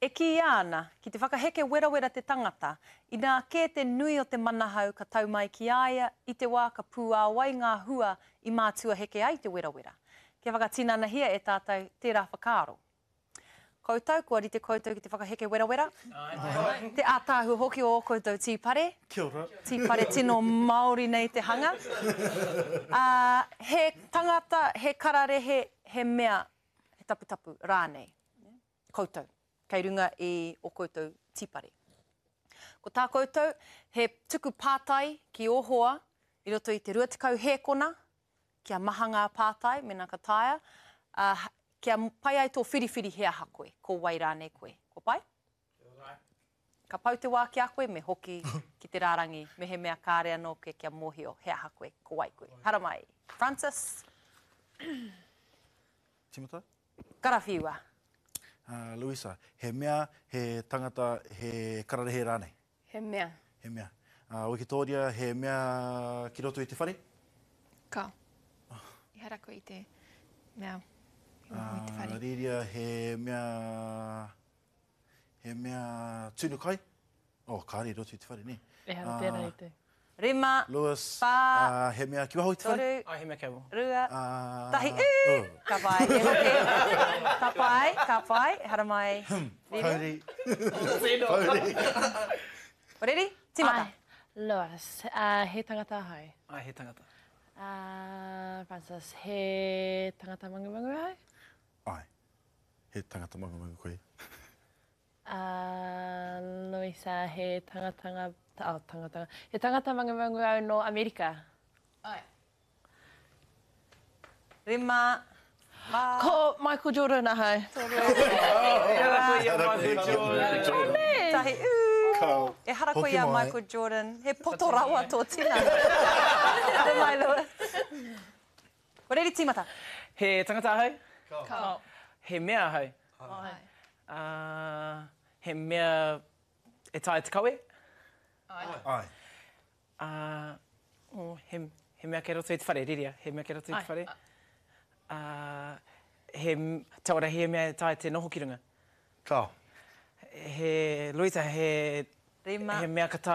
E ki ana, ki te whakaheke werawera te tangata, i nā kē te nui o te manahau ka tau mai ki aia, i te wā ka pū āwai ngā hua i mātua heke ai te werawera. Kia whakatinana hia e tātou tērā whakaaro. Koutou, kua rite koutou ki te whakaheke werawera. Te ātāhu hoki o koutou tīpare. Kia ora. Tīpare tino Māori nei te hanga. He tangata, he kararehe, he mea, he taputapu rānei. Koutou, kei runga i o koutou tīpare. Ko tā koutou, he tuku pātai ki ohoa, i roto i te ruatikau hēkona, kia mahanga pātai, mena ka taia, kia pai ai tō whiriwhiri hea ha koe, ko wai rānei koe. Ko pai? Ka pau te wā ki a koe, me hoki ki te rārangi, me he mea kāre anō koe kia mōhio hea ha koe, ko wai koe. Hara mai. Francis? Timota? Karawhiua. Luisa, he mea, he tangata, he kararehe rānei? He mea. He mea. Wikitoria, he mea ki roto i te whare? Ka. I hara koe i te mea. Riria, he mea tunu kai? Kāre roto i te whare, ne? E hara tērā i te. Rima, Lewis, pā, he mea ki waho i te whare? toru, He mea kia mo. rua, tahi, ka pai, e hoki. Ka pai, hara mai. Kauri. Oreri? Timata. Lewis, he tangata hai. He tangata. Francis, he tangata mangu hai. Ai, he tangata mangu koe. Luisa, he tangata he tangata mangu au no Amerika. Ai. Rima, pā. Ko Michael Jordan ahai. Tahi, Kau. E hara koe Hoki ia mai. Michael Jordan. He poto rawa tō tina. Hara mai, Lewis. Oreri, Timata. He tangata hai? Ka. He mea hai? Ai. He mea e tae te kawe? Ai. He mea kei roto i te whare, riria. He mea kei roto i te whare. Tawara, he mea e tae te noho ki runga. Kau. He, Luisa, he Rima. mea ka tae